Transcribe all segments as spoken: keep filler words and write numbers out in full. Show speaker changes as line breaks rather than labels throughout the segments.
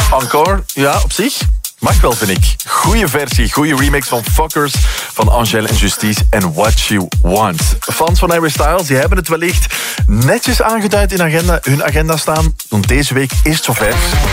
Encore, ja, op zich. Mag wel, vind ik. Goeie versie, goede remix van Fuckers van Angèle en Justice en What You Want. Fans van Harry Styles die hebben het wellicht netjes aangeduid in agenda, hun agenda staan. Want deze week is het zover.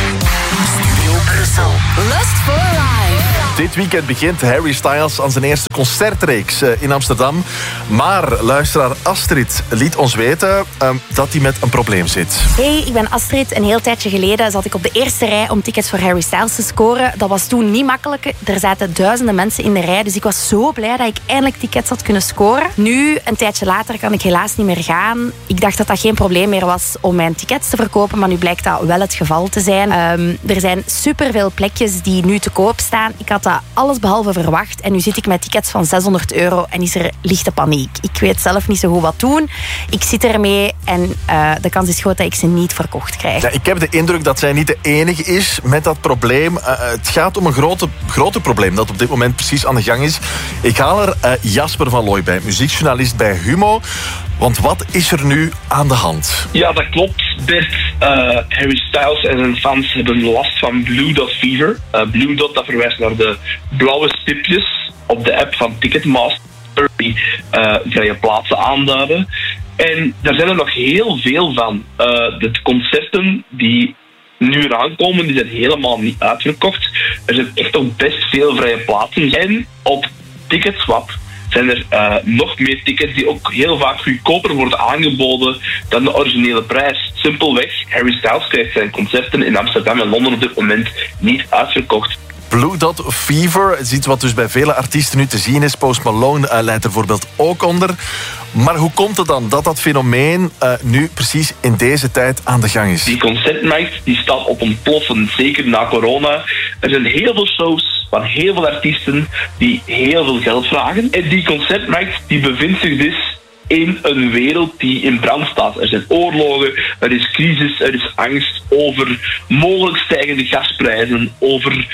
Studio Brussel. Lust for Life.
Dit weekend begint Harry Styles aan zijn eerste concertreeks in Amsterdam. Maar luisteraar Astrid liet ons weten uh, dat hij met een probleem zit.
Hey, ik ben Astrid. Een heel tijdje geleden zat ik op de eerste rij om tickets voor Harry Styles te scoren. Dat was toen niet makkelijk. Er zaten duizenden mensen in de rij. Dus ik was zo blij dat ik eindelijk tickets had kunnen scoren. Nu, een tijdje later, kan ik helaas niet meer gaan. Ik dacht dat dat geen probleem meer was om mijn tickets te verkopen. Maar nu blijkt dat wel het geval te zijn. Um, er zijn superveel plekjes die nu te koop staan. Ik had dat alles behalve verwacht. En nu zit ik met tickets van zeshonderd euro en is er lichte paniek. Ik weet zelf niet zo goed wat doen. Ik zit ermee en uh, de kans is groot dat ik ze niet verkocht krijg.
Ja, ik heb de indruk dat zij niet de enige is met dat probleem. Uh, het gaat om een grote, grote probleem dat op dit moment precies aan de gang is. Ik haal er uh, Jasper van Looy bij, muziekjournalist bij Humo. Want wat is er nu aan de hand?
Ja, dat klopt, Bert. Uh, Harry Styles en zijn fans hebben last van Blue Dot Fever. Uh, Blue Dot, dat verwijst naar de blauwe stipjes op de app van Ticketmaster die uh, vrije plaatsen aanduiden. En daar zijn er nog heel veel van. Uh, de concerten die nu eraan komen, die zijn helemaal niet uitverkocht. Er zijn echt ook best veel vrije plaatsen. En op Ticketswap zijn er uh, nog meer tickets die ook heel vaak goedkoper worden aangeboden dan de originele prijs. Simpelweg, Harry Styles krijgt zijn concerten in Amsterdam en Londen op dit moment niet uitverkocht.
Blue Dot Fever is iets wat dus bij vele artiesten nu te zien is. Post Malone uh, leidt er bijvoorbeeld ook onder. Maar hoe komt het dan dat dat fenomeen uh, nu precies in deze tijd aan de gang is?
Die concertmarkt die staat op ontploffen, zeker na corona. Er zijn heel veel shows van heel veel artiesten die heel veel geld vragen. En die concertmarkt die bevindt zich dus in een wereld die in brand staat. Er zijn oorlogen, er is crisis, er is angst over mogelijk stijgende gasprijzen, over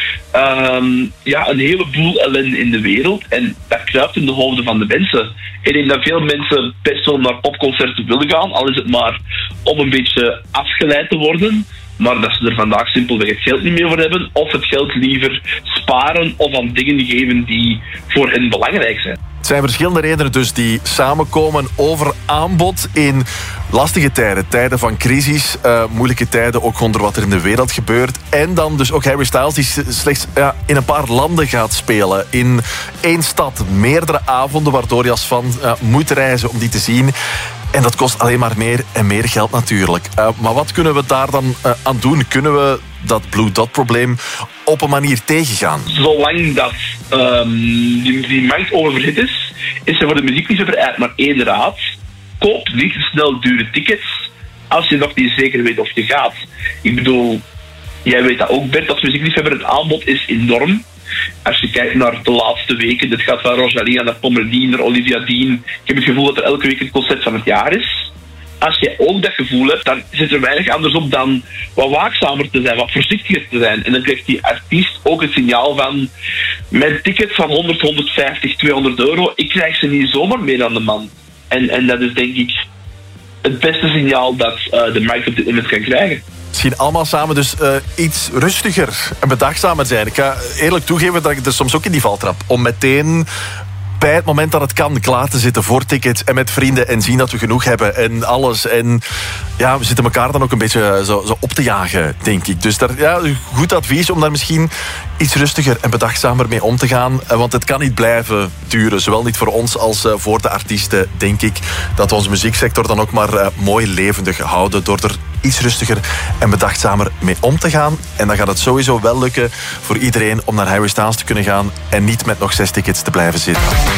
um, ja, een heleboel ellende in de wereld. En dat kruipt in de hoofden van de mensen. Ik denk dat veel mensen best wel naar popconcerten willen gaan, al is het maar om een beetje afgeleid te worden. Maar dat ze er vandaag simpelweg het geld niet meer voor hebben, of het geld liever sparen of aan dingen geven die voor hen belangrijk zijn.
Het zijn verschillende redenen dus die samenkomen over aanbod in lastige tijden. Tijden van crisis, uh, moeilijke tijden, ook onder wat er in de wereld gebeurt. En dan dus ook Harry Styles die slechts ja, in een paar landen gaat spelen. In één stad, meerdere avonden, waardoor je als fan uh, moet reizen om die te zien. En dat kost alleen maar meer en meer geld natuurlijk. Uh, maar wat kunnen we daar dan uh, aan doen? Kunnen we dat Blue Dot probleem op een manier tegengaan?
Zolang dat um, die, die markt oververhit is, is er voor de muziekliefhebber eigenlijk maar één raad. Koop niet te snel dure tickets als je nog niet zeker weet of je gaat. Ik bedoel, jij weet dat ook, Bert, als muziekliefhebber, het aanbod is enorm. Als je kijkt naar de laatste weken, dit gaat van Rosalia naar Pommelien, naar Olivia Dean. Ik heb het gevoel dat er elke week een concert van het jaar is. Als je ook dat gevoel hebt, dan zit er weinig anders op dan wat waakzamer te zijn, wat voorzichtiger te zijn. En dan krijgt die artiest ook het signaal van: mijn ticket van honderd, honderdvijftig, tweehonderd euro, ik krijg ze niet zomaar meer aan de man. En, en dat is denk ik het beste signaal dat uh, de markt op dit moment kan krijgen.
Misschien allemaal samen dus uh, iets rustiger en bedachtzamer zijn. Ik ga eerlijk toegeven dat ik er soms ook in die val trap. Om meteen bij het moment dat het kan klaar te zitten voor tickets en met vrienden en zien dat we genoeg hebben en alles. En ja, we zitten elkaar dan ook een beetje zo, zo op te jagen, denk ik. Dus daar, ja, goed advies om daar misschien iets rustiger en bedachtzamer mee om te gaan. Want het kan niet blijven duren. Zowel niet voor ons als voor de artiesten, denk ik. Dat we onze muzieksector dan ook maar uh, mooi levendig houden door er iets rustiger en bedachtzamer mee om te gaan. En dan gaat het sowieso wel lukken voor iedereen om naar Harry Styles te kunnen gaan en niet met nog zes tickets te blijven zitten.